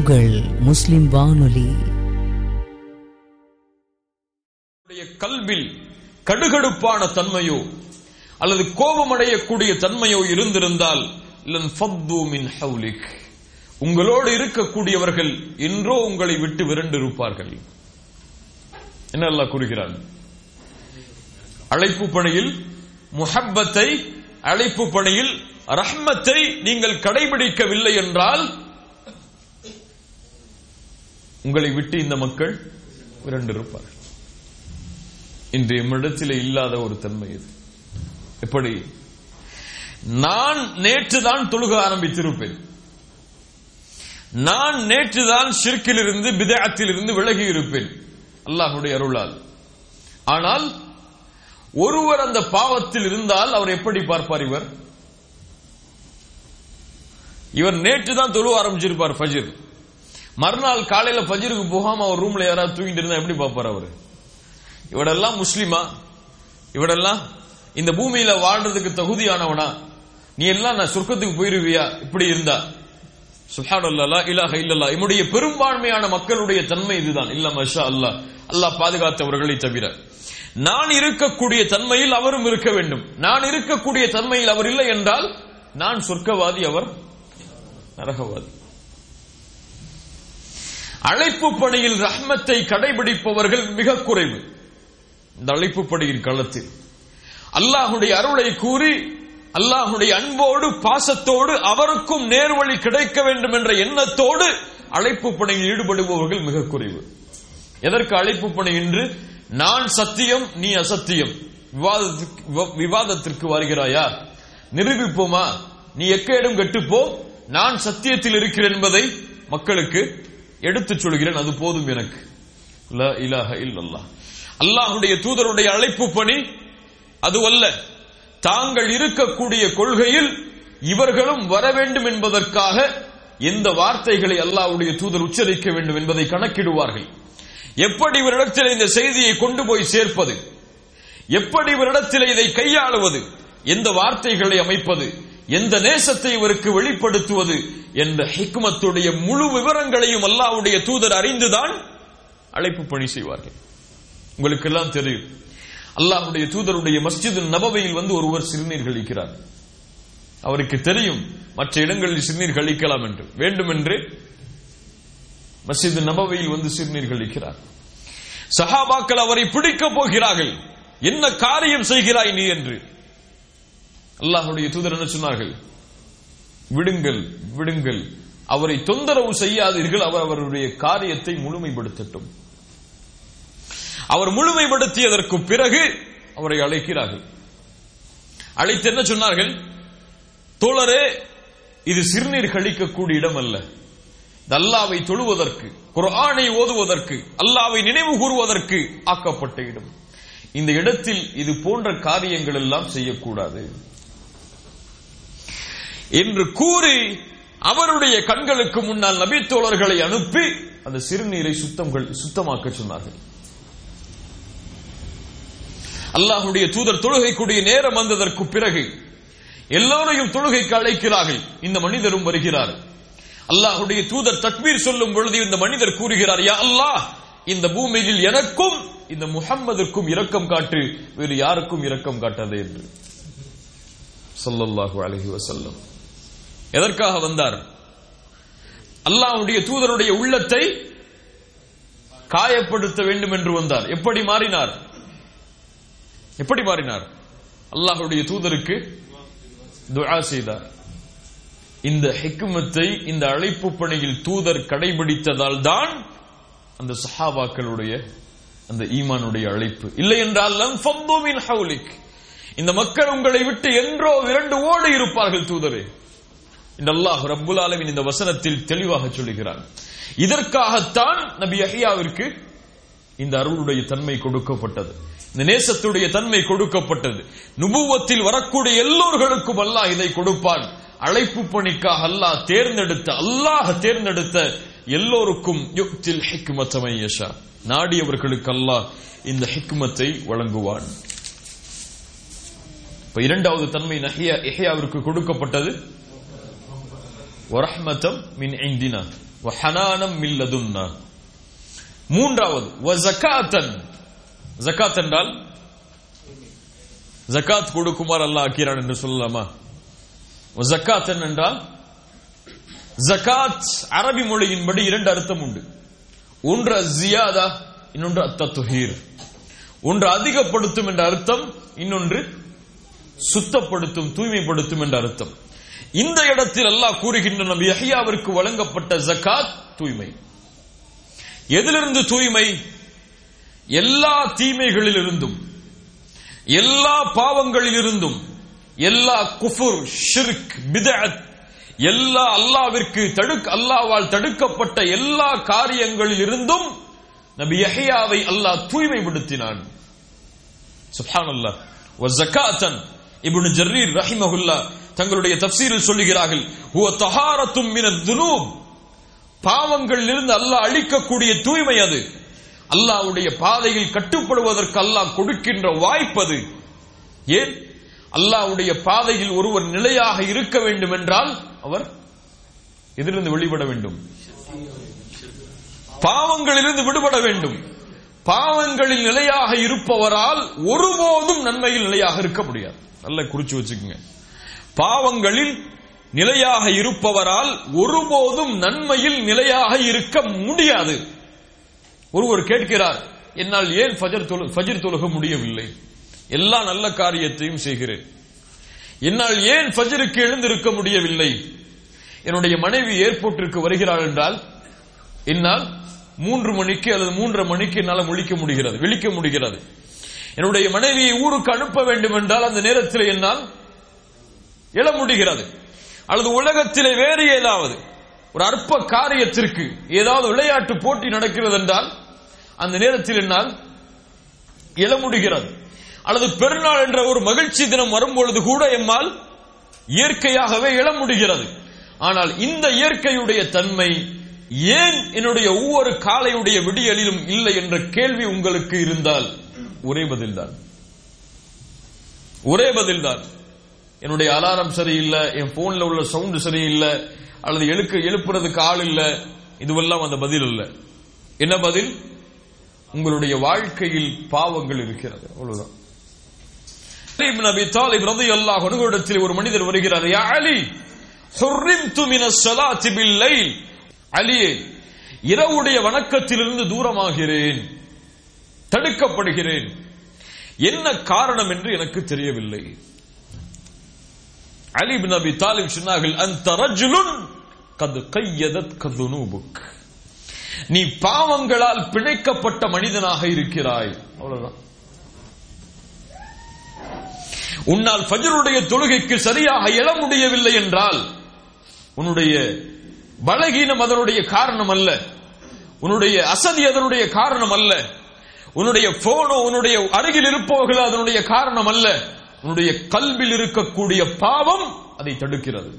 உங்கள் முஸ்லிம் வானொலி. கல்வில் கடுகடுப்பான தன்மையோ அல்லது கோபமடையக்கூடிய தன்மையோ இருந்திருந்தால் உங்களோடு இருக்கக்கூடியவர்கள் என்றோ உங்களை விட்டு விரண்டிருப்பார்கள். என்ன அல்லாஹ் கூறுகிறான்? அழைப்பு பணியில் முஹப்பத்தை, அழைப்பு பணியில் ரஹ்மத்தை நீங்கள் கடைபிடிக்கவில்லை என்றால் உங்களை விட்டு இந்த மக்கள் விரண்டிருப்பார்கள். இன்றைய இடத்திலே இல்லாத ஒரு தன்மை இது. எப்படி? நான் நேற்றுதான் தொழுக ஆரம்பித்திருப்பேன், நான் நேற்றுதான் ஷிர்கிலிருந்து பிதஅத்திலிருந்து விலகி இருப்பேன் அல்லாஹ்வுடைய அருளால். ஆனால் ஒருவர் அந்த பாவத்தில் இருந்தால் அவர் எப்படி பார்ப்பார்? இவர் நேற்றுதான் தொழு ஆரம்பிச்சிருப்பார் ஃபஜ்ர், மறுநாள் காலையில ஃபஜ்ருக்கு போகாம அவர் ரூம்ல யாராவது தூங்கிட்டு இருந்தா எப்படி பார்ப்பார் அவர்? இவடெல்லாம் முஸ்லிமா? இவடெல்லாம் இந்த பூமியில வாழ்றதுக்கு தகுதியானவனா? நீ எல்லாம் நான் சொர்க்கத்துக்கு போயிருவியா இப்படி இருந்தா? சுப்ஹானல்லாஹ், லா இலாஹ இல்லல்லாஹ். நம்முடைய பெரும்பான்மையான மக்களுடைய தன்மை இதுதான். இல்ல மாஷா அல்லாஹ், அல்லாஹ் பாதுகாத்தவர்களை தவிர. நான் இருக்கக்கூடிய தன்மையில் அவரும் இருக்க வேண்டும். நான் இருக்கக்கூடிய தன்மையில் அவர் இல்லை என்றால் நான் சொர்க்கவாதி, அவர் நரகவாதி. அழைப்பு பணியில் ரஹ்மத்தை கடைபிடிப்பவர்கள் மிக குறைவு. இந்த அழைப்பு பணியின் காலத்தில் அல்லாஹுடைய அருளை கூறி அல்லாஹுடைய அன்போடு பாசத்தோடு அவருக்கும் நேர்வழி கிடைக்க வேண்டும் என்ற எண்ணத்தோடு அழைப்பு பணியில் ஈடுபடுபவர்கள் மிக குறைவு. எதற்கு அழைப்பு பணி என்று? நான் சத்தியம், நீ அசத்தியம், விவாதத்திற்கு வருகிறாயா? நிரூபிப்போமா? நீ எக்கேடும் கெட்டுப்போ, நான் சத்தியத்தில் இருக்கிறேன் என்பதை மக்களுக்கு எடுத்துச் சொல்கிறேன், அது போதும் எனக்கு. லா இலாஹ இல்லல்லாஹ். அல்லாஹுடைய தூதருடைய அழைப்பு பணி அதுவல்ல. தாங்கள் இருக்கக்கூடிய கொள்கையில் இவர்களும் வர வேண்டும் என்பதற்காக எந்த வார்த்தைகளை அல்லாஹ்வுடைய தூதர் உச்சரிக்க வேண்டும் என்பதை கணக்கிடுவார்கள். எப்படி இவரிடத்தில் இந்த செய்தியை கொண்டு போய் சேர்ப்பது, எப்படி இவரிடத்தில் இதை கையாளுவது, எந்த வார்த்தைகளை அமைப்பது, எந்த நேசத்தை இவருக்கு வெளிப்படுத்துவது என்ற ஹிக்மத்துடைய முழு விவரங்களையும் அல்லாஹ்வுடைய தூதர் அறிந்துதான் அழைப்பு பணி செய்வார்கள். உங்களுக்கு எல்லாம் தெரியும், அல்லாஹ்வுடைய தூதருடைய மஸ்ஜித் நபவியில் ஒருவர் சிறுநீர் கழிக்கிறார். அவருக்கு தெரியும் மற்ற இடங்களில் சிறுநீர் கழிக்கலாம் என்று, வேண்டுமென்று மஸ்ஜித் நபவியில் சிறுநீர் கழிக்கிறார். சஹாபாக்கள் அவரை பிடிக்க போகிறார்கள். என்ன காரியம் செய்கிறாய் நீ என்று. அல்லாஹ்வுடைய தூதர் என்ன சொன்னார்கள்? விடுங்கள், விடுங்கள், அவரை தொந்தரவு செய்யாதீர்கள், அவர் அவருடைய காரியத்தை முழுமைப்படுத்தட்டும். அவர் முழுமைப்படுத்தியதற்கு பிறகு அவரை அழைக்கிறார்கள். அழைத்து என்ன சொன்னார்கள்? தோழரே, இது சிறுநீர் கழிக்கக்கூடிய இடம் அல்ல, அல்லாஹ்வை தொழுவதற்கு, குர்ஆனை ஓதுவதற்கு, அல்லாஹ்வை நினைவு கூறுவதற்கு ஆக்கப்பட்ட இடம். இந்த இடத்தில் இது போன்ற காரியங்கள் எல்லாம் செய்யக்கூடாது என்று கூறி அவருடைய கண்களுக்கு முன்னால் நபி தோழர்களை அனுப்பி அந்த சிறுநீரை சுத்தமாக்க சொன்னார்கள். அல்லாஹ்வுடைய தூதர் தொழுகைக்குரிய நேரம் வந்ததற்கு பிறகு எல்லோரையும் தொழுகைக்கு அழைக்கிறார்கள். இந்த மனிதரும் வருகிறார். அல்லாஹ்வுடைய தூதர் தக்பீர் சொல்லும் பொழுது இந்த மனிதர் கூறுகிறார், யா அல்லாஹ், இந்த பூமியில் எனக்கும் இந்த முஹம்மதுக்கும் இரக்கம் காட்டு, வேறு யாருக்கும் இரக்கம் காட்டாதே என்று. ஸல்லல்லாஹு அலைஹி வஸல்லம் எதற்காக வந்தார்? அல்லாஹ்வுடைய தூதருடைய உள்ளத்தை காயப்படுத்த வேண்டும் என்று வந்தார். எப்படி மாறினார்? எப்படி மாறினார்? அல்லாஹ்வுடைய தூதருக்கு துஆ செய்தார். இந்த ஹிக்மத்தை, இந்த அழைப்பு பணியில் தூதர் கடைபிடித்ததால் தான் அந்த சஹாபாக்களுடைய அந்த ஈமானுடைய அழைப்பு. இல்லை என்றால் லம் ஃபத்து மின் ஹவுலிக், இந்த மக்கள் உங்களை விட்டு என்றோ விரண்டு ஓடி இருப்பார்கள் தூதரே. இந்த அல்லாஹ் ரப்புல் ஆலமீன் இந்த வசனத்தில் தெளிவாக சொல்லுகிறார். இதற்காகத்தான் நபி யஹ்யாவிற்கு இந்த அருளுடைய தன்மை கொடுக்கப்பட்டது, இந்த நேசத்துடைய தன்மை கொடுக்கப்பட்டது. நுபுவத்தில் வரக்கூடிய எல்லோர்களுக்கும் அல்லாஹ் இதை கொடுப்பான். அழைப்பு பணிக்காக அல்லாஹ் தேர்ந்தெடுத்த எல்லோருக்கும் யுக்தில் ஹிக்மத மை யஷா, நாடியவர்களுக்கு அல்லாஹ் இந்த ஹிக்மத்தை வழங்குவான். இப்ப இரண்டாவது தன்மை யஹ்யாவிற்கு கொடுக்கப்பட்டது வரஹ்மதம் மின் இந்தினா, வ ஹனானம் மின் லதுன்னா. மூன்றாவது வ ஜகாத்தன். ஜகாத் என்றால் ஜகாத் கொடுக்குமாறு அல்லாஹ் ஆக்கிறான் என்று சொல்லலாமா? ஜகாத்தன் என்றால் ஜகாத் அரபி மொழியின்படி இரண்டு அர்த்தம் உண்டு. ஒன்று ஜியாதா, இன்னொன்று அத்தத்துஹீர். ஒன்று அதிகப்படுத்தும் என்ற அர்த்தம், இன்னொன்று சுத்தப்படுத்தும் தூய்மைப்படுத்தும் என்ற அர்த்தம். இந்த இடத்தில் அல்லாஹ் கூறுகின்ற நபி யஹ்யாவிற்கு வழங்கப்பட்ட ஜகாத் தூய்மை. எதிலிருந்து தூய்மை? எல்லா தீமைகளிலிருந்தும், எல்லா பாவங்களிலிருந்தும், எல்லா குஃபுர், ஷிர்க், பித்அத், எல்லா அல்லாஹ்வால் தடுக்கப்பட்ட எல்லா காரியங்களில் இருந்தும் நபி யஹ்யாவை அல்லாஹ் தூய்மைப்படுத்தினான். சுப்ஹானல்லாஹ். வ ஜகாத்தன். இப்னு ஜரீர் ரஹிமஹுல்லாஹ் தங்களுடைய தஃப்சீரில் சொல்லுகிறார்கள், ஹுவ தஹாரத்தும் மினத் துனூப். பாவங்களிலிருந்து அல்லாஹ் அழிக்கக்கூடிய தூய்மை அது. அல்லாஹ்வுடைய பாதையில் கட்டுப்படுவதற்கு அல்லாஹ் கொடுக்கின்ற வாய்ப்பது. ஏன்? அல்லாஹ்வுடைய பாதையில் ஒருவர் நிலையாக இருக்க வேண்டும் என்றால் அவர் எதிலிருந்து வெளிப்பட வேண்டும்? பாவங்களிலிருந்து விடுபட வேண்டும். பாவங்களில் நிலையாக இருப்பவரால் ஒருபோதும் நன்மையில் நிலையாக இருக்க முடியாது. நல்ல குறிச்சு வச்சுக்கோங்க. பாவங்களில் நிலையாக இருப்பவரால் ஒருபோதும் நன்மையில் நிலையாக இருக்க முடியாது. ஒருவர் கேட்கிறார், என்னால் ஏன் ஃபஜ்ர் தொழுக முடியவில்லை? எல்லா நல்ல காரியத்தையும் செய்கிறேன், என்னால் ஏன் ஃபஜ்ருக்கு எழுந்திருக்க முடியவில்லை? என்னுடைய மனைவி ஏர்போர்ட்டிற்கு வருகிறாள் என்றால் என்னால் 3 மணிக்கு அல்லது 3:30 மணிக்கு என்னால் விழிக்க முடிகிறது. என்னுடைய மனைவியை ஊருக்கு அனுப்ப வேண்டும் என்றால் அந்த நேரத்தில் என்னால் எழ முடிகிறது. அல்லது உலகத்திலே வேறு ஏதாவது ஒரு அற்ப காரியத்திற்கு ஏதாவது விளையாட்டு போட்டி நடக்கிறது என்றால் அந்த நேரத்தில் என்னால் எழ முடிகிறது. அல்லது பெருநாள் என்ற ஒரு மகிழ்ச்சி தினம் வரும்பொழுது கூட எம்மால் இயற்கையாகவே எழ முடிகிறது. ஆனால் இந்த இயற்கையுடைய தன்மை ஏன் என்னுடைய ஒவ்வொரு காலையுடைய விடியலிலும் இல்லை என்ற கேள்வி உங்களுக்கு இருந்தால் ஒரே பதில்தான். என்னுடைய அலாரம் சரியில்லை, என் போன்ல உள்ள சவுண்ட் சரியில்லை, அல்லது எழுப்புறதுக்கு ஆள் இல்லை, இதுவெல்லாம் அந்த பதில் அல்ல. என்ன பதில்? உங்களுடைய வாழ்க்கையில் பாவங்கள் இருக்கிறது, அவ்வளவுதான். இப்னு அபி தாலிப் ரலியல்லாஹு அன்ஹு இடத்தில் ஒரு மனிதர் வருகிறார். யா அலி, ஹுர்ரிம்து மினஸ் ஸலாத்தி பில் லைல். அலியே, இரவுடைய வணக்கத்திலிருந்து தூரமாகிறேன், தடுக்கப்படுகிறேன். என்ன காரணம் என்று எனக்கு தெரியவில்லை. அலி இப்னு அபி தாலிப் சொன்னார்கள், அன்த ரஜுலுன் கத் கய்யதத்க துனூபுக். நீ பாவங்களால் பிணைக்கப்பட்ட மனிதனாக இருக்கிறாய், அவ்வளவுதான். உன்னால் ஃபஜ்ருடைய தொழுகைக்கு சரியாக எழ முடியவில்லை என்றால் உன்னுடைய பலகீனம் அதனுடைய காரணம் அல்ல, உன்னுடைய அசதி அதனுடைய காரணம் அல்ல, உன்னுடைய போனோ உன்னுடைய அருகில் இருப்பவர்கள் அதனுடைய காரணம் அல்ல. உன்னுடைய கல்வில் இருக்கக்கூடிய பாவம் அதை தடுக்கிறது.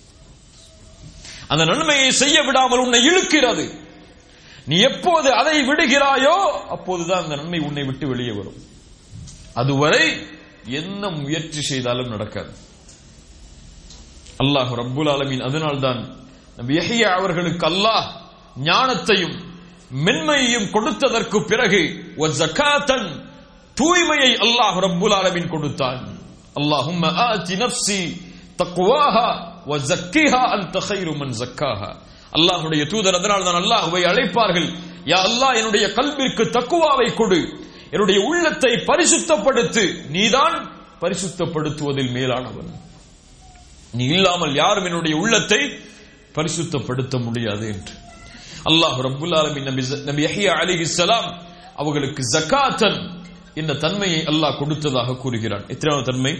அந்த நன்மையை செய்ய விடாமல் உன்னை இழுக்கிறது. நீ எப்போது அதை விடுகிறாயோ அப்போதுதான் அந்த நன்மை உன்னை விட்டு வெளியே வரும். அதுவரை என்ன முயற்சி செய்தாலும் நடக்காது. அல்லாஹ் ரப்புல் ஆலமீன் அதனால்தான் நபி யஹ்யா அவர்களுக்கு அல்லாஹ் ஞானத்தையும் மென்மையையும் கொடுத்ததற்கு பிறகு வஸகாத்தன், தூய்மையை அல்லாஹ் ரப்புல் ஆலமீன் கொடுத்தான். அல்லாஹும்ம ஆதி நஃப்ஸி தக்வாஹா வஸக்கிஹா அன்த கைரு மன் ஸக்காஹா. அல்லாஹ்வுடைய தூதர் அதனால் தான் அல்லாஹ்வை அழைப்பார்கள், யா அல்லாஹ் என்னுடைய கல்விற்கு தக்வாவை கொடு, என்னுடைய உள்ளத்தை பரிசுத்தப்படுத்து, நீதான் பரிசுத்தப்படுத்துவதில் மேலானவன், நீ இல்லாமல் யாரும் என்னுடைய உள்ளத்தை பரிசுத்தப்படுத்த முடியாது என்று அல்லாஹ் ரப்புல் ஆலமீன் நபி யஹ்யா அலைஹிஸ்ஸலாம் அவர்களுக்கு ஜகாத்தன் என்ற தன்மையை அல்லாஹ் கொடுத்ததாக கூறுகிறான். எத்தனாவது தன்மை?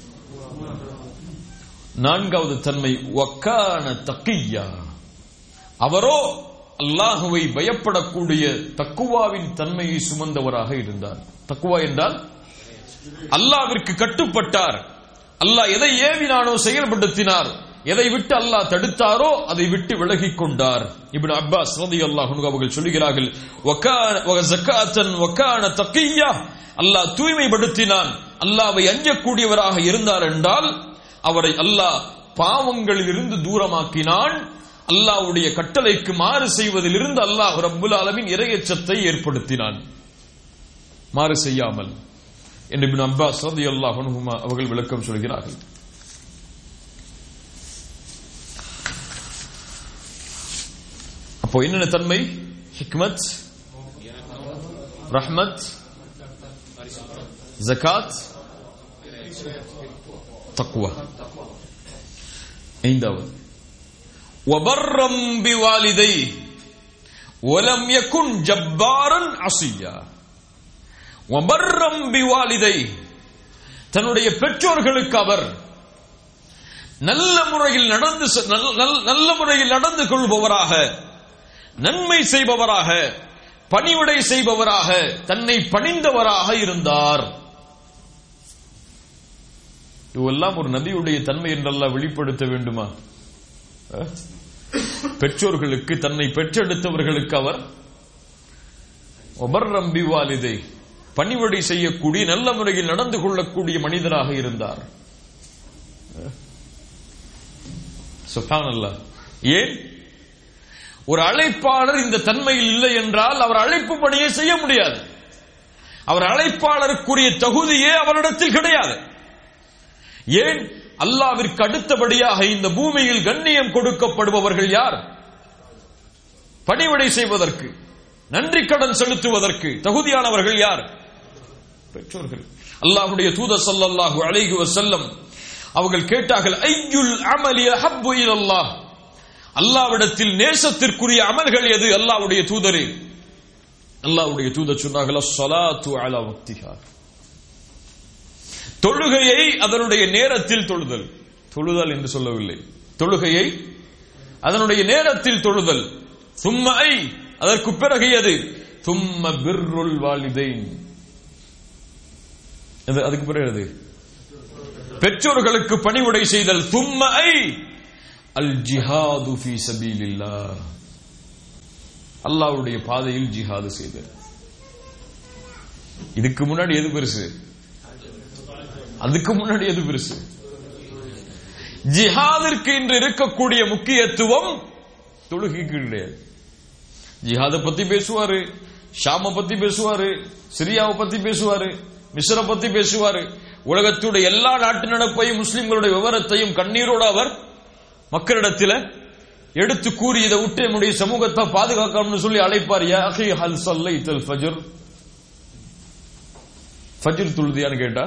4வது தன்மை வக்கான தக்கியா. அவரோ அல்லாஹுவை பயப்படக்கூடிய தக்குவாவின் தன்மையை சுமந்தவராக இருந்தார். தக்குவா என்றால் அல்லாஹ்விற்கு கட்டுப்பட்டார். அல்லாஹ் எதை ஏவினானோ செயல்படுத்தினார், எதை விட்டு அல்லாஹ் தடுத்தாரோ அதை விட்டு விலகிக் கொண்டார். இப்னு அப்பாஸ் ரலியல்லாஹு அன்ஹு அவர்கள் சொல்கிறார்கள், வஸகாத்தன் வகான தக்கியா. அல்லாஹ் தூய்மைப்படுத்தினான், அல்லாஹ்வை அஞ்சக்கூடியவராக இருந்தார் என்றால் அவரை அல்லாஹ் பாவங்களில் இருந்து தூரமாக்கினான், அல்லாஹ்வுடைய கட்டளைக்கு மாறு செய்வதிலிருந்து அல்லாஹ் ரப்புல் ஆலமீன் இறையச்சத்தை ஏற்படுத்தினான், மாறு செய்யாமல் என்று இப்னு அப்பாஸ் ரலியல்லாஹு அன்ஹுமா அவர்கள் விளக்கம் சொல்கிறார்கள். அப்போ என்னென்ன தன்மை? ஹிக்மத், ரஹ்மத், ஜகாத், தக்வா. ஐந்தாவது வபர்ரம் பிவாலிதை வலம் யகுன் ஜப்பாரன் அஸியா. வபர்ரம் பிவாலிதை, தன்னுடைய பெற்றோர்களுக்கு அவர் நல்ல முறையில் நடந்து கொள்பவராக, நன்மை செய்பவராக, பணிவிடை செய்பவராக, தன்னை பணிந்தவராக இருந்தார். இதுவெல்லாம் ஒரு நபியுடைய தன்மை என்றெல்லாம் வெளிப்படுத்த வேண்டுமா? பெற்றோர்களுக்கு, தன்னை பெற்றெடுத்தவர்களுக்கு அவர் வபர்ரம் பிவாலிதை, பணிவிடை செய்யக்கூடிய, நல்ல முறையில் நடந்து கொள்ளக்கூடிய மனிதராக இருந்தார். சுப்ஹானல்லாஹ். ஏன் ஒரு அழைப்பாளர் இந்த தன்மையில் இல்லை என்றால் அவர் அழைப்பு பணியை செய்ய முடியாது. அவர் அழைப்பாளருக்குரிய தகுதியே அவரிடத்தில் கிடையாது. ஏன்? அல்லாஹ்விற்கு அடுத்தபடியாக இந்த பூமியில் கண்ணியம் கொடுக்கப்படுபவர்கள் யார்? பணிவிடை செய்வதற்கு, நன்றி கடன் செலுத்துவதற்கு தகுதியானவர்கள் யார்? பெற்றோர்கள். அல்லாஹ்வுடைய தூதர் ஸல்லல்லாஹு அலைஹி வஸல்லம் அவர்கள் கேட்டார்கள், ஐயுல் அமலி அஹப்பு இலல்லாஹ், அல்லாஹ்விடத்தில் நேசத்திற்குரிய அமல்கள் எது அல்லாஹ்வுடைய தூதரே? அல்லாஹ்வுடைய தூதர் சொன்னார்கள், அஸ்ஸலாத்து அலா வக்திஹா, தொழுகையை அதனுடைய நேரத்தில் தொழுதல். தொழுதல் என்று சொல்லவில்லை, தொழுகையை அதனுடைய நேரத்தில் தொழுதல். சும்ம ஐ, அதற்கு பிறகு எது? சும்ம பிர்ருல் வாலிதைன், அதுக்கு பிறகு எது? பெற்றோர்களுக்கு பணிவிடை செய்தல். சும்ம ஐ அல் ஜிஹாது ஃபீ சபீலில்லாஹ், அல்லாஹ்வுடைய பாதையில் ஜிஹாது செய்தல். இதுக்கு முன்னாடி எது பெருசு? அதுக்கு முன்னாடி எது பெருசு? ஜிஹாதிற்கு இன்று இருக்கக்கூடிய முக்கியத்துவம் தொழுகைக்கு கிடையாது. ஜிஹாதை பத்தி பேசுவாரு, ஷாம பத்தி பேசுவாரு, சிரியாவை பத்தி பேசுவாரு, மிஸ்ர பத்தி பேசுவாரு. உலகத்துடைய எல்லா நாட்டு நடப்பையும், முஸ்லிம்களுடைய விவரத்தையும் கண்ணீரோடு அவர் மக்களிடத்தில் எடுத்து கூறி, இதை விட்டு என்னுடைய சமூகத்தை பாதுகாக்கணும்னு சொல்லி அழைப்பார். யா அகி ஹல் ஸல்லைத்தல் ஃபஜ்ர், ஃபஜ்ர் தொழுதியான்னு கேட்டா,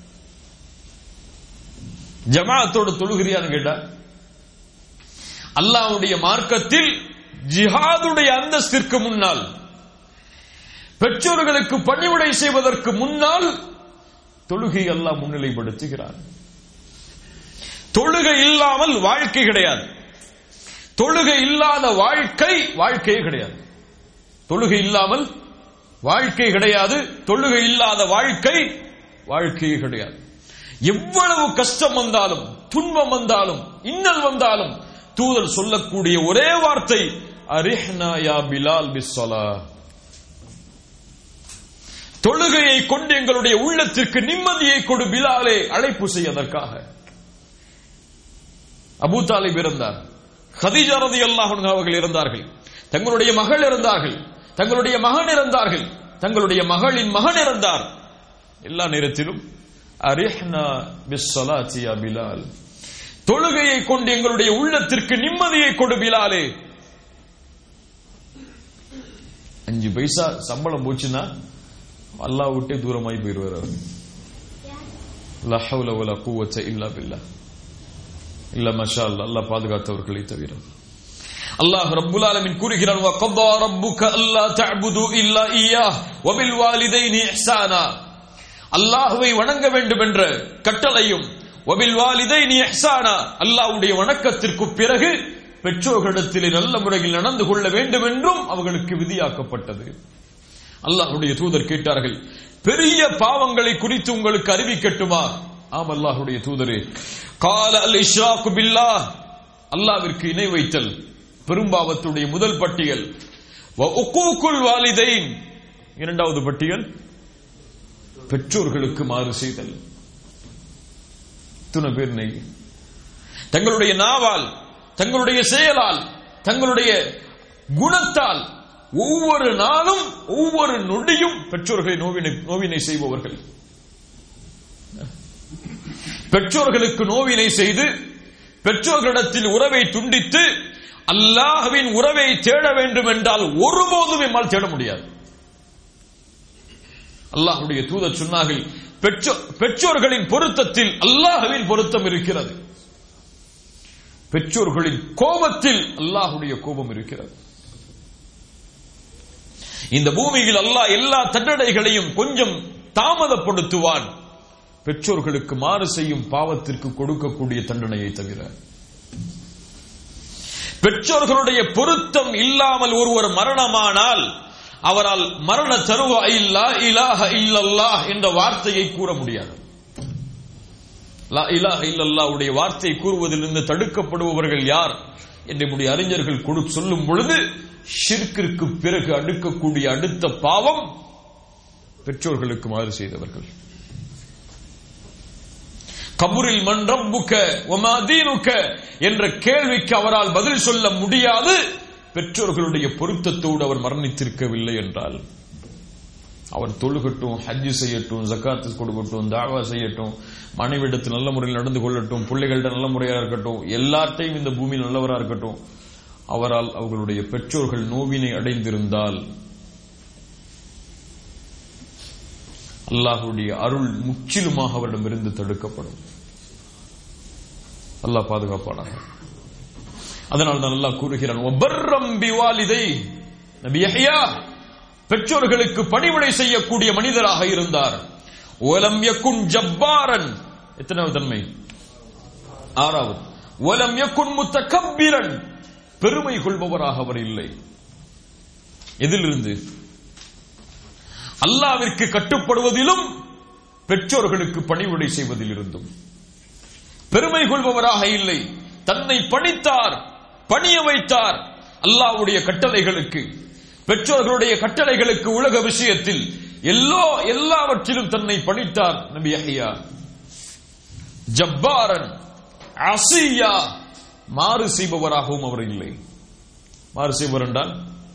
ஜமாஅத்தோடு தொழுகிறியான்னு கேட்டா, அல்லாஹ்வுடைய மார்க்கத்தில் ஜிஹாதுடைய அந்தஸ்திற்கு முன்னால், பெற்றோர்களுக்கு பணிவிடை செய்வதற்கு முன்னால் தொழுகை அல்லாஹ் முன்னிலைப்படுத்துகிறார். தொழுகை இல்லாமல் வாழ்க்கை கிடையாது. தொழுகை இல்லாத வாழ்க்கையே கிடையாது. தொழுகை இல்லாமல் வாழ்க்கை கிடையாது. தொழுகை இல்லாத வாழ்க்கையே கிடையாது. எவ்வளவு கஷ்டம் வந்தாலும், துன்பம் வந்தாலும், இன்னல் வந்தாலும் தூதர் சொல்லக்கூடிய ஒரே வார்த்தை, அரிஹ்னா யா பிலால் பிஸ்ஸலாஹ், தொழுகையை கொண்டு எங்களுடைய உள்ளத்திற்கு நிம்மதியை கொடு பிலாலே, அழைப்பு செய்வதற்காக. அபூ தாலிப் இருந்தார், கதீஜா ரலியல்லாஹு அன்ஹா அவர்கள் இருந்தார்கள், தங்களுடைய மகள் இருந்தார்கள், தங்களுடைய மகன் இருந்தார்கள், தங்களுடைய மகளின் மகன் இருந்தார். எல்லா நேரத்திலும் அரிஹ்னா பிஸ்ஸலாத்தி யா பிலால், தொழுகையை கொண்டு எங்களுடைய உள்ளத்திற்கு நிம்மதியை கொடு பிலாலே. 5 பைசா சம்பளம் போச்சுன்னா அல்லாஹ் விட்டே தூரமாய் போயிடுவார். லா ஹவ்ல வலா குவத்த இல்லா பில்லாஹ், இல்ல மாஷா அல்லாஹ், அல்லாஹ் பாதுகாத்தவர்களை தவிர. அல்லாஹ் ரப்புல் ஆலமீன் கூறுகிறான், வகதா ரப்புக அல்லா தஅபுது இல்லா இய்யாஹ் வபில் வாலிதைனி இஹ்சானா, அல்லாஹ்வை வணங்க வேண்டும் என்ற கட்டளையும், வபில் வாலிதைனி இஹ்சானா, அல்லாஹ்வுடைய வணக்கத்திற்கு பிறகு பெற்றோர்களிடத்தில் நல்ல முறையில் நடந்து கொள்ள வேண்டும் என்றும் அவர்களுக்கு விதியாக்கப்பட்டது. அல்லாஹ்வுடைய தூதர் கேட்டார்கள், பெரிய பாவங்களை குறித்து உங்களுக்கு அறிவிக்கட்டுமா? ஆம் அல்லாஹ்வுடைய தூதரே. கால அல் இஷ்ராக்கு பில்லாஹ், அல்லாஹ்விற்கு இணை வைத்தல் பெரும்பாவத்துடைய முதல் பட்டியல். வ உக்கூகுல் வாலிதைன், இரண்டாவது பட்டியல் பெற்றோர்களுக்கு மாறு செய்தல். துணை பேர் தங்களுடைய நாவால், தங்களுடைய செயலால் தங்களுடைய குணத்தால் ஒவ்வொரு நாளும் ஒவ்வொரு நொடியும் பெற்றோர்களை நோவினை செய்பவர்கள். பெற்றோர்களுக்கு நோவினை செய்து பெற்றோர்களிடத்தில் உறவை துண்டித்து அல்லாஹ்வின் உறவை தேட வேண்டும் என்றால் ஒருபோதும் எம்மால் தேட முடியாது. அல்லாஹ்வுடைய தூதர் சொன்னார்கள், பெற்றோர்களின் பொருத்தத்தில் அல்லாஹ்வின் பொருத்தம் இருக்கிறது, பெற்றோர்களின் கோபத்தில் அல்லாஹ்வுடைய கோபம் இருக்கிறது. இந்த பூமியில் அல்லாஹ் எல்லா தண்டனைகளையும் கொஞ்சம் தாமதப்படுத்துவான், பெற்றோர்களுக்கு மாறு செய்யும் பாவத்திற்கு கொடுக்கக்கூடிய தண்டனையை தவிர. பெற்றோர்களுடைய பொருத்தம் இல்லாமல் ஒருவர் மரணமானால் அவரால் மரண தருவாயில் லா இலாஹ இல்லல்லாஹ் என்ற வார்த்தையை கூற முடியாது. லா இலாஹ இல்லல்லாஹ் உடைய வார்த்தை கூறுவதிலிருந்து தடுக்கப்படுபவர்கள் யார் என்று நம்முடைய அறிஞர்கள் சொல்லும் பொழுது, ஷிர்கிற்கு பிறகு அடுக்கக்கூடிய அடுத்த பாவம் பெற்றோர்களுக்கு மாறு செய்தவர்கள். கபூரில் மன் ரப்புக வமா தீனுக என்ற கேள்விக்கு அவரால் பதில் சொல்ல முடியாது. பெற்றோர்களுடைய பொருத்தத்தோடு அவர் மரணித்திருக்கவில்லை என்றால், அவர் தொழுகட்டும், ஹஜ் செய்யட்டும், ஜகாத் கொடுக்கட்டும், தாவா செய்யட்டும், மனைவிடத்தில் நல்ல முறையில் நடந்து கொள்ளட்டும், பிள்ளைகள்கிட்ட நல்ல முறையாக இருக்கட்டும், எல்லாத்தையும் இந்த பூமியில் நல்லவராக இருக்கட்டும், அவரால் அவர்களுடைய பெற்றோர்கள் நோவினை அடைந்திருந்தால் அல்லாஹ்வுடைய அருள் முற்றிலுமாக அவரிடமிருந்து தடுக்கப்படும். அல்லாஹ் பாதுகாப்பானாக. அதனால் தான் அல்லாஹ் கூறுகிறான், வபர்ரம் பிவாலிதை. நபி யஹ்யா பெற்றோர்களுக்கு பணிவிடை செய்யக்கூடிய மனிதராக இருந்தார். வலம் யகுன் ஜப்பாரன். எத்தனாவது தன்மை? ஆறாவது. வலம் யகுன் முத்தகப்பிரன். பெருமை கொள்பவராக அவர் இல்லை. எதிலிருந்து? அல்லாஹ்விற்கு கட்டுப்படுவதிலும் பெற்றோர்களுக்கு பணிவிடை செய்வதில் இருந்தும். பெருமை கொள்பவராக இல்லை. தன்னை பணித்தார், பணிய வைத்தார் அல்லாஹ்வுடைய கட்டளைகளுக்கு, பெற்றோர்களுடைய கட்டளைகளுக்கு, உலக விஷயத்தில் எல்லாவற்றிலும் தன்னை பணித்தார் நபி யஹ்யா. ஜப்பாரன் அசியா, மாறு செய்பவராகவும் அவர் இல்லை. மாறு செய்பவர் என்றால்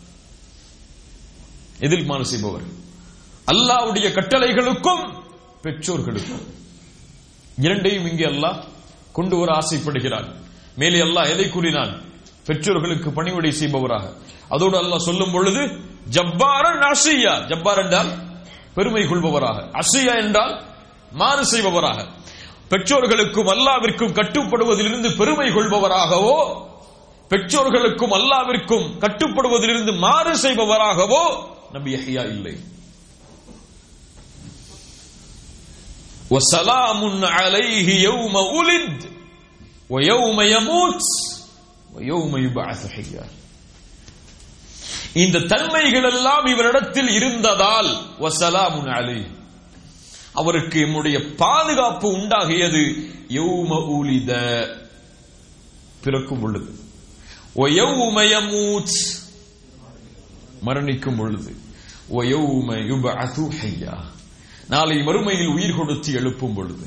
எதில் மாறு செய்பவர்? அல்லாஹ்வுடைய கட்டளைகளுக்கும் பெற்றோர்களுக்கும். இரண்டையும் இங்கே அல்லாஹ் கொண்டு வர ஆசைப்படுகிறான். மேலே அல்லாஹ் எதை கூறினான்? பெற்றோர்களுக்கு பணிவிடை செய்பவராக. அதோடு அல்லாஹ் சொல்லும் பொழுது ஜப்பாரன் அசியா. ஜப்பார் என்றால் பெருமை கொள்பவராக, அசியா என்றால் மாறு செய்பவராக. பெற்றோர்களுக்கும் அல்லாஹ்விற்கும் கட்டுப்படுவதிலிருந்து பெருமை கொள்பவராகவோ, பெற்றோர்களுக்கும் அல்லாஹ்விற்கும் கட்டுப்படுவதிலிருந்து மாறு செய்பவராகவோ நபி யஹ்யா இல்லை. வஸலாமுன் அலைஹி யௌம உலித் வயௌம யமூத் வயௌம யுபஅஸ் ஹய்யா. இந்த தன்மைகள் எல்லாம் இவரிடத்தில் இருந்ததால் வஸலாமுன் அலைஹி, அவருக்கு நம்முடைய பாதுகாப்பு உண்டாகியது. யௌம உலித, பிறக்கும் பொழுது. வயௌம யமூத், மரணிக்கும் பொழுது. வயௌம யுபஅஸ் ஹய்யா, நாளை மறுமையில் உயிர் கொடுத்து எழுப்பும் பொழுது.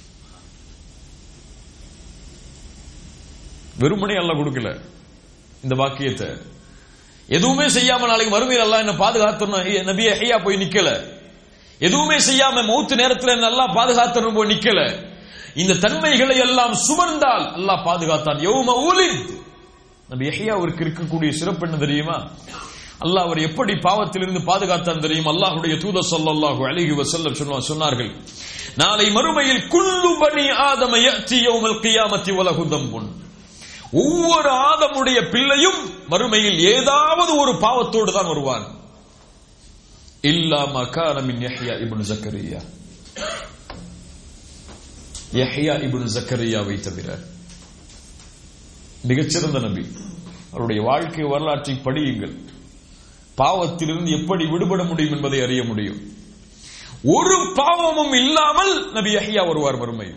வெறுமனே அல்லாஹ் கொடுக்கல இந்த வாக்கியத்தை. எதுவுமே செய்யாம நாளைக்கு மறுமையில் அல்லாஹ் என்ன பாதுகாத்தணும் நபி யஹ்யா போய் நிக்கல. எதுவுமே செய்யாம மௌத்து நேரத்தில் நல்லா பாதுகாத்தணும் போய் நிக்கல. இந்த தன்மைகளை எல்லாம் சுமந்தால் அல்லாஹ் பாதுகாத்தான். யௌம உலித். நபி யஹ்யாவிற்கு இருக்கக்கூடிய சிறப்பு என்ன தெரியுமா? அல்லாஹ் அவர் எப்படி பாவத்திலிருந்து பாதுகாத்தான் தெரியும்? அல்லாஹ்வுடைய தூதர் ஸல்லல்லாஹு அலைஹி வஸல்லம் சொன்னார்கள், நாளை மறுமையில் குல்லு பனி ஆதம யஅதி யௌமல் கியாமத்தி வலஹு தம்புன். ஒவ்வொரு ஆதமுடைய பிள்ளையும் மறுமையில் ஏதாவது ஒரு பாவத்தோடு தான் வருவான். இல்லா மா கான மின் யஹ்யா இப்னு ஜக்கரியா. யஹ்யா இப்னு ஜக்கரியாவை தவிர. மிகச்சிறந்த நபி. அவருடைய வாழ்க்கை வரலாற்றை படியுங்கள். பாவத்திலிருந்து எப்படி விடுபட முடியும் என்பதை அறிய முடியும். ஒரு பாவமும் இல்லாமல் நபி யஹ்யா வருவார் மறுமையில்.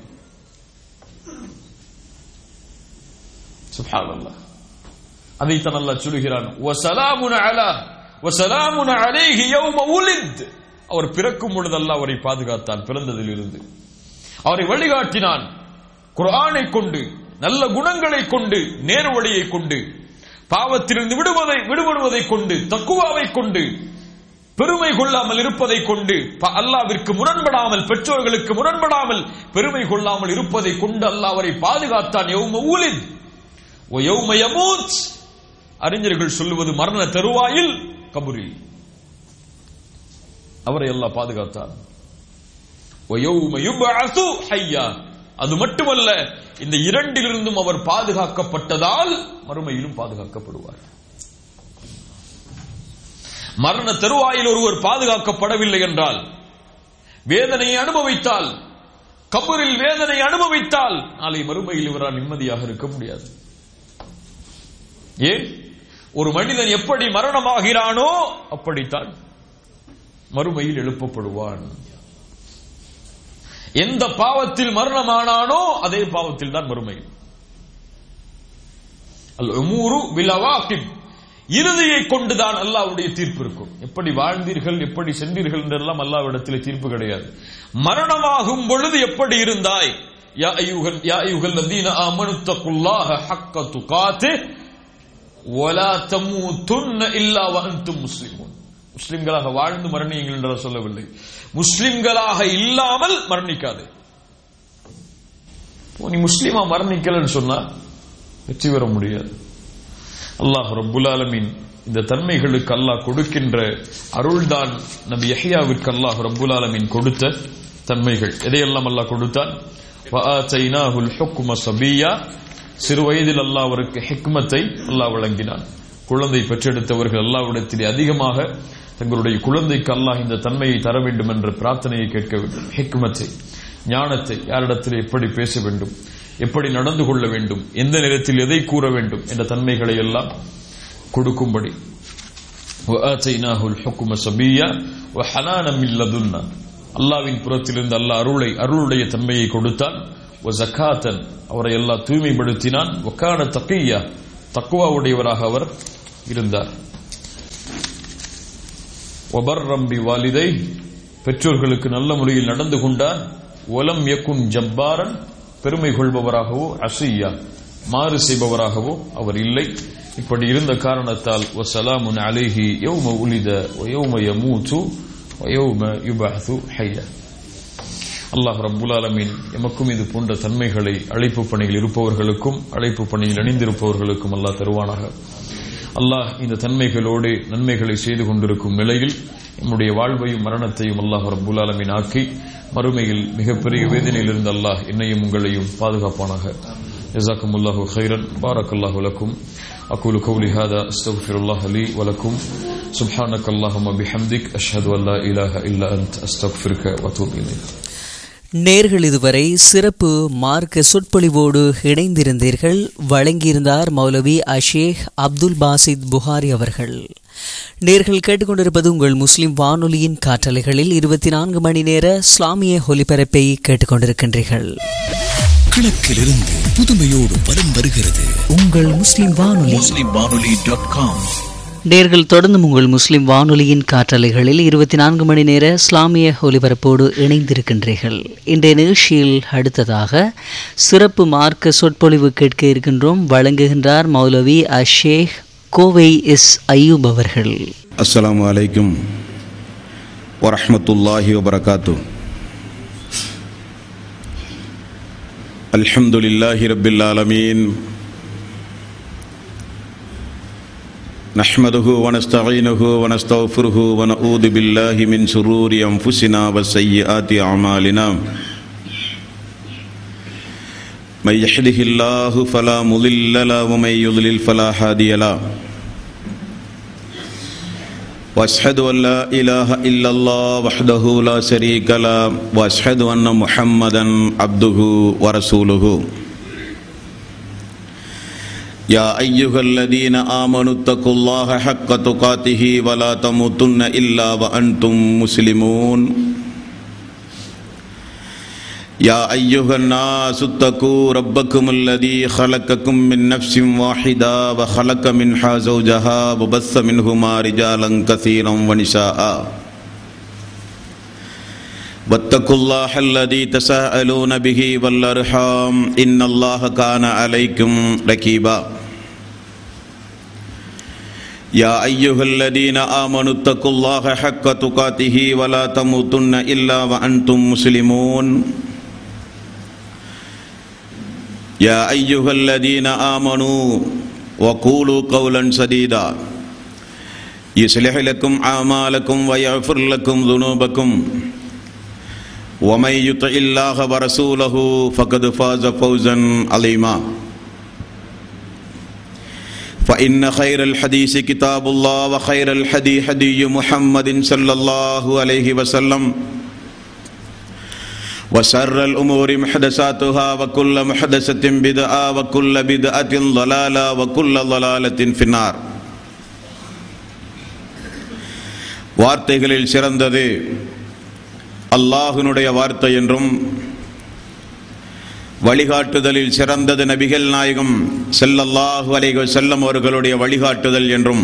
சுப்ஹானல்லாஹ். அதைத்தான் அல்லாஹ் சொல்கிறான், வஸலாமுன் அலா வஸலாமுன் அலைஹி யௌம உலித். அவர் பிறக்கும் பொழுது அல்லாஹ் அவரை பாதுகாத்தான். பிறந்ததில் இருந்து அவரை வழிகாட்டினான். குர்ஆனை கொண்டு, நல்ல குணங்களை கொண்டு, நேர்வழியை கொண்டு, பாவத்திலிருந்து விடுபடுவதை கொண்டு, தக்குவாவை கொண்டு, பெருமை கொள்ளாமல் இருப்பதை கொண்டு, அல்லாஹ்விற்கு முரண்படாமல், பெற்றோர்களுக்கு முரண்படாமல் பெருமை கொள்ளாமல் இருப்பதை கொண்டு அல்லாஹ் அவரை பாதுகாத்தான். யௌம ஊலித் வ யௌம யமூத். அறிஞர்கள் சொல்லுவது மரண தருவாயில், கபரில் அவரை அல்லாஹ் பாதுகாத்தான். வ யௌம யுபஅஸு ஹய்யா. அது மட்டுமல்ல, இந்த இரண்டிலிருந்தும் அவர் பாதுகாக்கப்பட்டதால் மறுமையிலும் பாதுகாக்கப்படுவார். மரண தருவாயில் ஒருவர் பாதுகாக்கப்படவில்லை என்றால், வேதனையை அனுபவித்தால், கபரில் வேதனை அனுபவித்தால், நாளை மறுமையில் இவரால் நிம்மதியாக இருக்க முடியாது. ஏன்? ஒரு மனிதன் எப்படி மரணமாகிறானோ அப்படித்தான் மறுமையில் எழுப்பப்படுவான். எந்த பாவத்தில் மரணமானானோ அதே பாவத்தில் தான் மறுமையில். அல் உமூரு பில் அவாகிப். இறுதியை கொண்டுதான் அல்லாஹ்வுடைய தீர்ப்பு இருக்கும். எப்படி வாழ்ந்தீர்கள், எப்படி சென்றீர்கள் என்றெல்லாம் அல்லாஹ்விடத்தில் தீர்ப்பு கிடையாது. மரணமாகும் பொழுது எப்படி இருந்தாய்? யா அய்யுஹல்லதீன ஆமனு தக்குல்லாஹ ஹக்க துகாத்திஹ் வலா தமூதுன்ன இல்லா வஅன்தும் முஸ்லிமூன். முஸ்லிம்களாக வாழ்ந்து மரணியுங்கள் என்று சொல்லவில்லை. முஸ்லிம்களாக இல்லாமல் மரணிக்காது. நீ முஸ்லிமா மரணிக்கலன்னு சொன்னா வெற்றி பெற முடியாது. அல்லாஹ் ரப்புல் ஆலமீன் இந்த தன்மைகளுக்கு அல்லாஹ் கொடுக்கின்ற அருள்தான் நபி யஹ்யாவிற்கு அல்லாஹ் ரப்புல் ஆலமீன் கொடுத்த தன்மைகள். எதையெல்லாம் அல்லாஹ் கொடுத்தான்? வஆதைனாஹுல் ஹுக்ம சபிய்யா. சிறு வயதில் அல்லாஹ் அவருக்கு ஹிக்மத்தை அல்லாஹ் வழங்கினான். குழந்தை பெற்றெடுத்தவர்கள் அல்லாஹ்விடத்தில் அதிகமாக தங்களுடைய குழந்தைக்கு அல்லாஹ் இந்த தன்மையை தர வேண்டும் என்ற பிரார்த்தனையை கேட்க வேண்டும். ஹிக்மத்தை, ஞானத்தை, யாரிடத்தில் எப்படி பேச வேண்டும், எப்படி நடந்து கொள்ள வேண்டும், எந்த நேரத்தில் எதை கூற வேண்டும் என்ற தன்மைகளை எல்லாம் கொடுக்கும்படி. அல்லாஹ்வின் புறத்திலிருந்து அல்லாஹ் அருளுடைய தன்மையை கொடுத்தான். அவரை எல்லாம் தூய்மைப்படுத்தினான். தக்வாவுடையவராக அவர் இருந்தார். வாலிதை, பெற்றோர்களுக்கு நல்ல முறையில் நடந்து கொண்டார். ஒலம் யகுன் ஜப்பாரன், பெருமை கொள்பவராகவோ அசியா மாறு செய்பவராகவோ அவர் இல்லை. இப்படி இருந்த காரணத்தால் வஸலாமுன் அலைஹி யௌம உலித வ யௌம யமூது வ யௌம யுபஅஸு ஹய்யா. அல்லாஹ் ரப்புல் ஆலமீன் எமக்கும் இது போன்ற தன்மைகளை அழைப்பு பணியில் இருப்பவர்களுக்கும் அழைப்பு பணியில் இணைந்திருப்பவர்களுக்கும் அல்லாஹ் தருவானாக. அல்லாஹ் இந்த தன்மைகளோடு நன்மைகளை செய்து கொண்டிருக்கும் நிலையில் நம்முடைய வாழ்வையும் மரணத்தையும் அல்லாஹ் ரப்புல் ஆலமீன் ஆக்கி மறுமையில் மிகப்பெரிய வேதனையிலிருந்து அல்லாஹ் என்னையும் உங்களையும் பாதுகாப்பானாக. ஜஸாக்குமுல்லாஹு கைரன். பாரக்கல்லாஹு லக்கும். அகூலு கௌலி ஹாதா அஸ்தக்ஃபிருல்லாஹ லீ வ லக்கும். சுப்ஹானக்கல்லாஹும்ம பிஹம்திக் அஷ்ஹது அன் லா இலாஹ இல்லா அன்த அஸ்தக்ஃபிருக வ அத்தூபு இலைக். நேர்கள் இதுவரை சிறப்பு மார்க்க சொற்பொழிவோடு இணைந்திருந்தீர்கள். வழங்கியிருந்தார் மௌலவி அஷேக் அப்துல் பாசித் புகாரி அவர்கள். நேர்கள் கேட்டுக்கொண்டிருப்பது உங்கள் முஸ்லிம் வானொலியின் காற்றலைகளில் 24 மணி நேர இஸ்லாமிய ஒலிபரப்பை கேட்டுக்கொண்டிருக்கின்றீர்கள். கிழக்கிலிருந்து புதுமையோடு வலம் வருகிறது உங்கள் முஸ்லிம் வானொலி. muslimwanoli.com. நேர்கள் தொடர்ந்து உங்கள் முஸ்லிம் வானொலியின் காற்றலைகளில் 24 மணி நேர இஸ்லாமிய ஒலிபரப்போடு இணைந்திருக்கின்றீர்கள். இன்றைய நிகழ்ச்சியில் அடுத்ததாக சிறப்பு மார்க்க சொற்பொழிவு கேட்க இருக்கின்றோம். வழங்குகின்றார் மௌலவி அஷேக் கோவை எஸ் அய்யூப் அவர்கள். அஸ்ஸலாமு அலைக்கும் வரஹ்மத்துல்லாஹி வபரகாத்து. அல்ஹம்துலில்லாஹி ரப்பில் ஆலமீன். நஹ்மதுஹு வ நஸ்தஈனுஹு வ நஸ்தக்ஃபிருஹு வ நஊது பில்லாஹி மின் ஷுரூரி அன்ஃபுஸினா வ ஸய்யிஆத்தி அமாலினா. மை யஹ்திஹில்லாஹு ஃபலா முதில்ல லஹு வ மை யுضلل ஃபலா ஹாதிய லஹு. وأشهد أن لا إله إلا الله وحده لا شريك له وأشهد أن محمدا عبده ورسوله. يا أيها الذين آمنوا اتقوا الله حق تقاته ولا تموتن إلا وأنتم مسلمون. يا أيها الناس اتقوا ربكم الذي خلقكم من نفس واحدة وخلق منها زوجها وبث منهما رجالا كثيرا ونساء. واتقوا الله الذي تساءلون به والأرحام إن الله كان عليكم رقيبا. يا أيها الذين آمنوا اتقوا الله حق تقاته ولا تموتن إلا وأنتم مسلمون يا أيها الذين آمنوا وقولوا قولا سديدا يصلح لكم أعمالكم ويغفر لكم ذنوبكم ومن يطع الله ورسوله فقد فاز فوزا عظيما فإن خير الحديث كتاب الله وخير الهدي هدي محمد صلى الله عليه وسلم وشر الأمور محدثاتها وكل محدثة بدعة وكل بدعة ضلالة وكل ضلالة في النار. வார்த்தைகளில் சிறந்தது அல்லாஹ்வினுடைய வார்த்தை என்றும் வழிகாட்டுதலில் சிறந்தது நபிகள் நாயகம் ஸல்லல்லாஹு அலைஹி வஸல்லம் அவர்களுடைய வழிகாட்டுதல் என்றும்,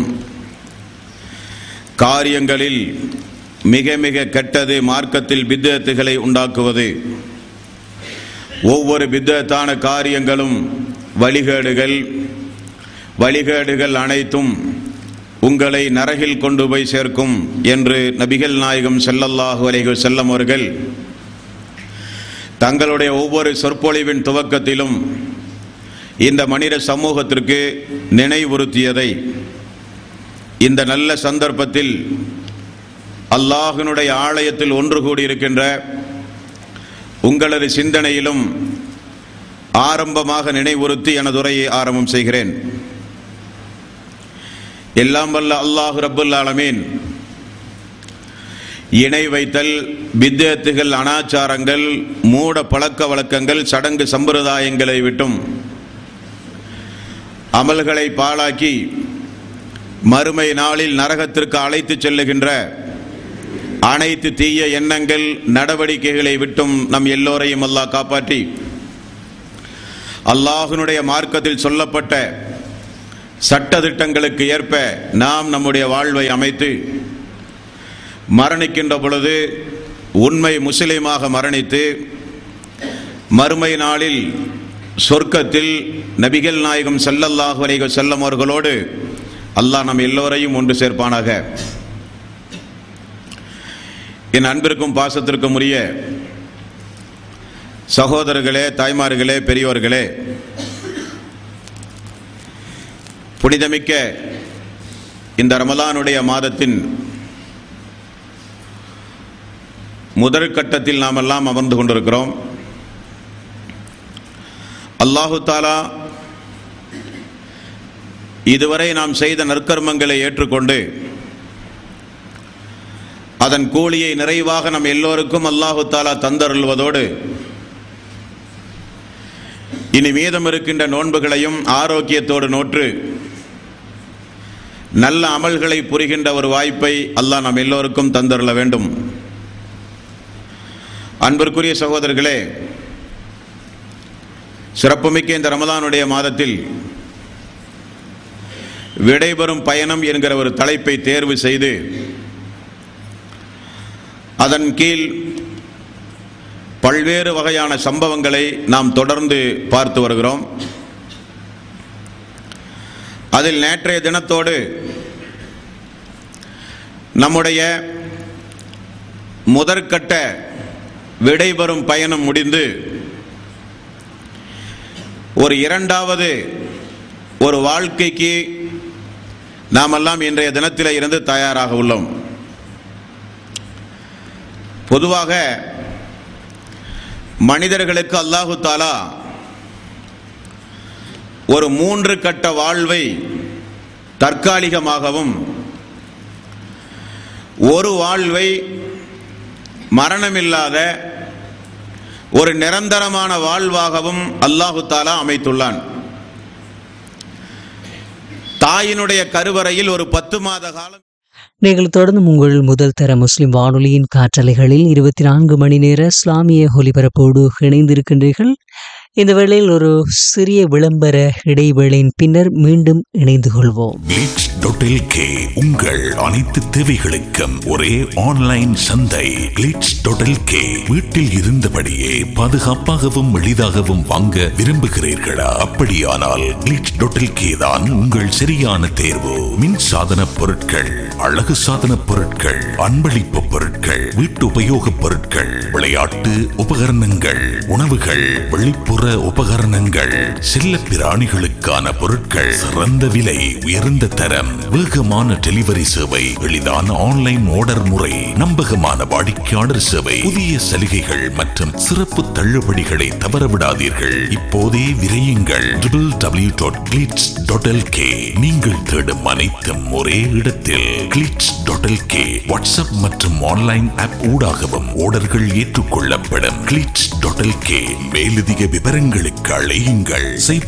காரியங்களில் மிக மிக கெட்டது மார்க்கத்தில் பித்அத்துகளை உண்டாக்குவது, ஒவ்வொரு பித்அத்தான காரியங்களும் வழிகேடுகள் அனைத்தும் உங்களை நரகில் கொண்டு போய் சேர்க்கும் என்று நபிகள் நாயகம் ஸல்லல்லாஹு அலைஹி வஸல்லம் அவர்கள் தங்களுடைய ஒவ்வொரு சொற்பொழிவின் துவக்கத்திலும் இந்த மனித சமூகத்திற்கு நினைவுறுத்தியதை இந்த நல்ல சந்தர்ப்பத்தில் அல்லாஹ்வினுடைய ஆலயத்தில் ஒன்று கூடியிருக்கின்ற உங்களது சிந்தனையிலும் ஆரம்பமாக நினைவுறுத்தி எனது உரையை ஆரம்பம் செய்கிறேன். எல்லாம் வல்ல அல்லாஹ் ரப்புல் ஆலமீன் இணை வைத்தல், பித்அத்துகள், அனாச்சாரங்கள், மூட பழக்க வழக்கங்கள், சடங்கு சம்பிரதாயங்களை விட்டும் அமல்களை பாழாக்கி மறுமை நாளில் நரகத்திற்கு அழைத்து செல்லுகின்ற அனைத்து தீய எண்ணங்கள், நடவடிக்கைகளை விட்டும் நம் எல்லோரையும் அல்லாஹ் காப்பாற்றி அல்லாஹ்வினுடைய மார்க்கத்தில் சொல்லப்பட்ட சட்டதிட்டங்களுக்கு ஏற்ப நாம் நம்முடைய வாழ்வை அமைத்து மரணிக்கின்ற பொழுது உண்மை முஸ்லிமாக மரணித்து மறுமை நாளில் சொர்க்கத்தில் நபிகள் நாயகம் ஸல்லல்லாஹு அலைஹி வஸல்லம் அவர்களோடு அல்லாஹ் நம் எல்லோரையும் ஒன்று சேர்ப்பானாக. என் அன்பிற்கும் பாசத்திற்கும் உரிய சகோதரர்களே, தாய்மார்களே, பெரியோர்களே, புனிதமிக்க இந்த ரமலானுடைய மாதத்தின் முதல் கட்டத்தில் நாம் எல்லாம் அமர்ந்து கொண்டிருக்கிறோம். அல்லாஹு தாலா இதுவரை நாம் செய்த நற்கர்மங்களை ஏற்றுக்கொண்டு அதன் கூலியை நிறைவாக நம் எல்லோருக்கும் அல்லாஹு தாலா தந்தருள்வதோடு இனி மீதம் இருக்கின்ற நோன்புகளையும் ஆரோக்கியத்தோடு நோற்று நல்ல அமல்களை புரிகின்ற ஒரு வாய்ப்பை அல்லாஹ் நம் எல்லோருக்கும் தந்தருள வேண்டும். அன்பிற்குரிய சகோதரர்களே, சிறப்புமிக்க இந்த ரமலானுடைய மாதத்தில் விடைபெறும் பயணம் என்கிற ஒரு தலைப்பை தேர்வு செய்து அதன் கீழ் பல்வேறு வகையான சம்பவங்களை நாம் தொடர்ந்து பார்த்து வருகிறோம். அதில் நேற்றைய தினத்தோடு நம்முடைய முதற்கட்ட விடைபெறும் பயணம் முடிந்து ஒரு இரண்டாவது ஒரு வாழ்க்கைக்கு நாமெல்லாம் இன்றைய தினத்திலே இருந்து தயாராக உள்ளோம். பொதுவாக மனிதர்களுக்கு அல்லாஹு தாலா ஒரு 3 கட்ட வாழ்வை தற்காலிகமாகவும் ஒரு வாழ்வை மரணமில்லாத ஒரு நிரந்தரமான வாழ்வாகவும் அல்லாஹு தாலா அமைத்துள்ளான். தாயினுடைய கருவறையில் ஒரு 10 மாத காலம். நீங்கள் தொடர்ந்து உங்கள் முதல் தர முஸ்லிம் வானொலியின் காற்றலைகளில் 24 மணி நேர இஸ்லாமிய ஒலிபரப்போடு இணைந்திருக்கின்றீர்கள். இந்த வேளையில் ஒரு சிறிய விளம்பர இடைவேளையின் பின்னர் மீண்டும் இணைந்து கொள்வோம். Glitch.lk உங்கள் அனைத்து தேவைகளுக்கும் ஒரே ஆன்லைன் சந்தை. Glitch.lk. வீட்டில் இருந்தபடியே பாதுகாப்பாகவும் எளிதாகவும் வாங்க விரும்புகிறீர்களா? அப்படியானால் Glitch.lk தான் உங்கள் சரியான தேர்வு. மின் சாதன பொருட்கள், அழகு சாதன பொருட்கள், அன்பளிப்பு பொருட்கள், வீட்டு உபயோக பொருட்கள், விளையாட்டு உபகரணங்கள், உணவுகள், வெளிப்புற உபகரணங்கள், செல்ல பிராணிகளுக்கான பொருட்கள், சிறந்த விலை, உயர்ந்த தரம், வேகமான டெலிவரி சேவை, எளிதான ஆன்லைன் ஆர்டர் முறை, நம்பகமான வாடிக்கையாளர் சேவை, புதிய சலுகைகள் மற்றும் சிறப்பு தள்ளுபடிகளை தவறவிடாதீர்கள். இப்போதே விரையுங்கள் www.glitch.lk. நீங்கள் தேடும் அனைத்தும் ஒரே இடத்தில். Glitch.lk. வாட்ஸ்அப் மற்றும் ஆன்லைன் ஆப் ஊடாகவும் ஆர்டர்கள் ஏற்றுக்கொள்ளப்படும். Glitch.lk. மேலதிக விவரங்களுக்கு அழையுங்கள்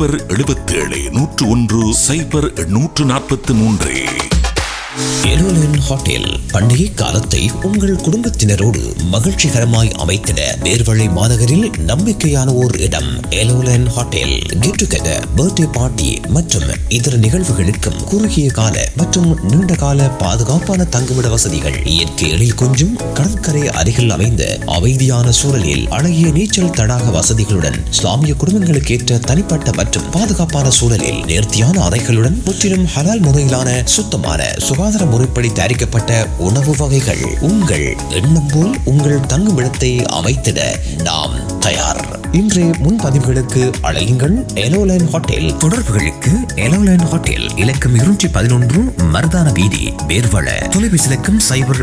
077-101-0143. எலோலன் ஹோட்டல் பண்டிகை காலத்தை உங்கள் குடும்பத்தினரோடு மகிழ்ச்சிகரமாய் அமைத்திட நேர்வழி மாநகரில் நம்பிக்கையான ஓர் இடம். எலோலன் hotel get together, birthday party மற்றும் இதர நிகழ்வுகளுக்கும் குறுகிய கால மற்றும் நீண்ட கால பாதுகாப்பான தங்குமிட வசதிகள், இயற்கை எழில் கொஞ்சும் கடற்கரை அருகில் அமைந்த அமைதியான சூழலில் அழகிய நீச்சல் தடாக வசதிகளுடன், இஸ்லாமிய குடும்பங்களுக்கு ஏற்ற தனிப்பட்ட மற்றும் பாதுகாப்பான சூழலில் நேர்த்தியான அறைகளுடன், முற்றிலும் ஹலால் முறையிலான சுத்தமான சுகாதார முறைப்படி தயாரிக்கப்பட்ட உணவு வகைகள். உங்கள் எண்ணம் போல் உங்கள் தங்குமிடத்தை அமைத்திட நாம் தயார். இன்றைய முன்பதிவுகளுக்கு அழையுங்கள் எலோலைன் ஹோட்டல். தொடர்புகளுக்கு எலோலைன் ஹோட்டல் இலக்கம் 211 மருதான வீதி, வேர்வள. தொலைபேசி இலக்கம்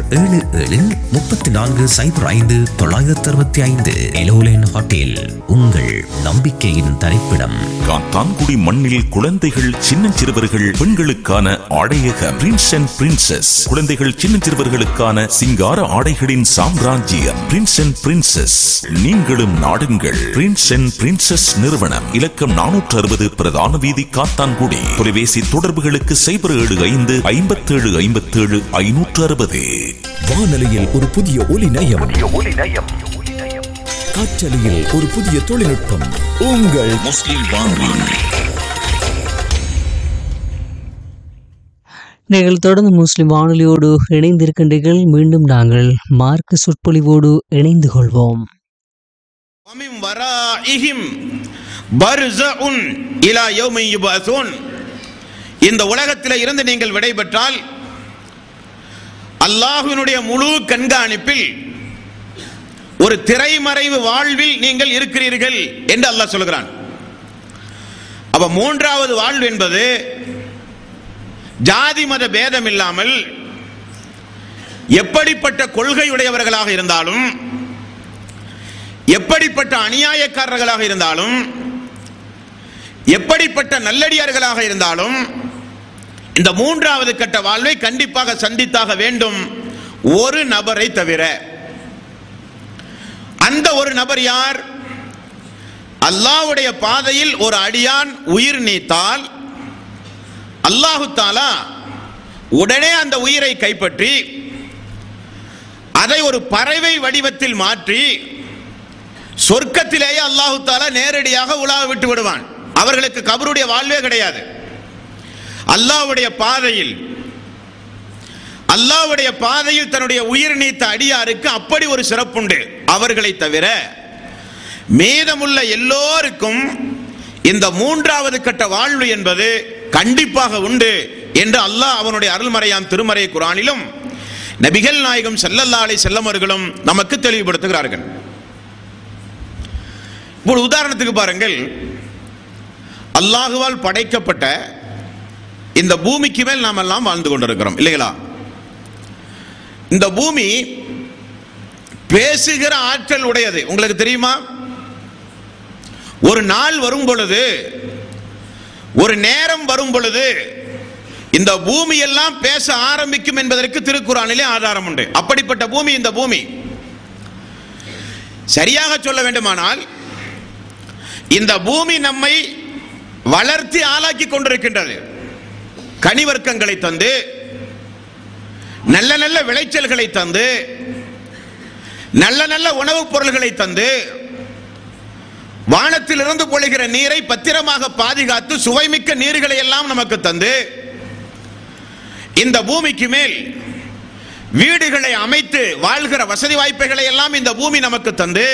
077-3405-965. எலோலைன் ஹோட்டல், உங்கள் நம்பிக்கையின் தரிப்பிடம். காத்தான்குடி மண்ணில் குழந்தைகள், சின்னஞ்சிறுவர்கள், பெண்களுக்கான ஆடையகம் பிரின்ஸ் அண்ட் பிரின்சஸ். குழந்தைகள், சின்னஞ்சிறுவர்களுக்கான சிங்கார ஆடைகளின் சாம்ராஜ்யம் பிரின்ஸ் அண்ட் பிரின்சஸ். நீங்களும் நாடுங்கள் பிரின்ஸ் அண்ட் பிரின்சஸ் நிறுவனம். இலக்கம் 460 பிரதான வீதி, காத்தான்குடி. தொலைபேசி தொடர்புகளுக்கு 075-57-57-560. வானொலியில் ஒரு புதிய ஒலி நயம், காற்றலையில் ஒரு புதிய தொழில்நுட்பம். உங்கள் முஸ்லிம் வானொலி. நீங்கள் தொடர்ந்து முஸ்லிம் வானொலியோடு இணைந்திருக்கின்றீர்கள். மீண்டும் நாங்கள் மார்க்க சொற்பொழிவோடு இணைந்து கொள்வோம். இந்த உலகத்தில் இருந்து நீங்கள் விடைபெற்றால் அல்லாஹ்வினுடைய முழு கண்காணிப்பில் ஒரு திரைமறைவு வாழ்வில் நீங்கள் இருக்கிறீர்கள் என்று அல்லாஹ் சொல்கிறான். அப்ப மூன்றாவது வாழ்வு என்பது ஜாதி மத பேதம் இல்லாமல் எப்படிப்பட்ட கொள்கையுடையவர்களாக இருந்தாலும், எப்படிப்பட்ட அநியாயக்காரர்களாக இருந்தாலும், எப்படிப்பட்ட நல்லடியார்களாக இருந்தாலும் இந்த மூன்றாவது கட்ட வாழ்வை கண்டிப்பாக சந்தித்தாக வேண்டும், ஒரு நபரை தவிர. அந்த ஒரு நபர் யார்? அல்லாஹ்வுடைய பாதையில் ஒரு அடியான் உயிர் நீத்தால் அல்லாஹு தஆலா உடனே அந்த உயிரை கைப்பற்றி அதை ஒரு பறவை வடிவத்தில் மாற்றி சொர்க்கத்திலேயே அல்லாஹு தஆலா நேரடியாக உலா விட்டு விடுவான். அவர்களுக்கு கபருடைய வாழ்வே கிடையாது. அல்லாஹ்வுடைய பாதையில் தன்னுடைய உயிர் நீத்த அடியாருக்கு அப்படி ஒரு சிறப்புண்டு. அவர்களை தவிர மீதமுள்ள எல்லோருக்கும் இந்த மூன்றாவது கட்ட வாழ்வு என்பது கண்டிப்பாக உண்டு என்று அல்லாஹ் அவனுடைய அருள்மறையாம் திருமறை குர்ஆனிலும் நபிகள் நாயகம் ஸல்லல்லாஹு அலைஹி வஸல்லம் அவர்களும் நமக்கு தெளிவுபடுத்துகிறார்கள். இப்போ உதாரணத்துக்கு பாருங்கள், அல்லாஹுவால் படைக்கப்பட்ட இந்த பூமிக்கு மேல் நாம் எல்லாம் வாழ்ந்து கொண்டிருக்கிறோம் இல்லைங்களா? இந்த பூமி பேசுகிற ஆற்றல் உடையது. உங்களுக்கு தெரியுமா? ஒரு நாள் வரும் பொழுது, ஒரு நேரம் வரும் பொழுது இந்த பூமி எல்லாம் பேச ஆரம்பிக்கும் என்பதற்கு திருக்குர்ஆனிலே ஆதாரம் உண்டு. அப்படிப்பட்ட பூமி இந்த பூமி. சரியாக சொல்ல வேண்டுமானால் இந்த பூமி நம்மை வளர்த்தி ஆளாக்கி கொண்டிருக்கின்றது. கனிவர்க்கங்களை தந்து, நல்ல நல்ல விளைச்சல்களை தந்து, நல்ல நல்ல உணவுப் பொருள்களை தந்து, வானத்தில் இருந்து பொழிகிற நீரை பத்திரமாக பாதுகாத்து சுவைமிக்க நீர்களை எல்லாம் நமக்கு தந்து இந்த பூமிக்கு மேல் வீடுகளை அமைத்து வாழ்கிற வசதி வாய்ப்புகளை எல்லாம் இந்த பூமி நமக்கு தந்து